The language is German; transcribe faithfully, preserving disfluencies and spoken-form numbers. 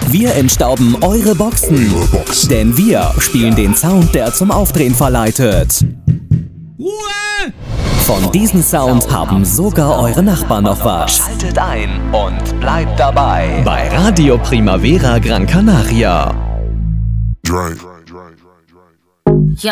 Wir entstauben eure Boxen, denn wir spielen den Sound, der zum Aufdrehen verleitet. Ruhe! Von diesem Sound haben sogar eure Nachbarn noch was. Schaltet ein und bleibt dabei bei Radio Primavera Gran Canaria. Drink.